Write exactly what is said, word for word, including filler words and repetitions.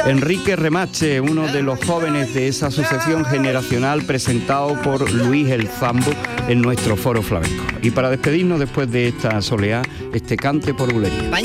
Enrique Remache, uno de los jóvenes de esa sucesión generacional presentado por Luis el Zambo en nuestro Foro Flamenco. Y para despedirnos después de esta soleá, este cante por bulería.